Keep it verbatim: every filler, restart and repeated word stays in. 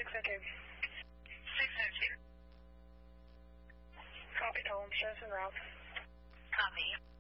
six oh two. six oh two. Copy, Tom. Show us en route. Copy.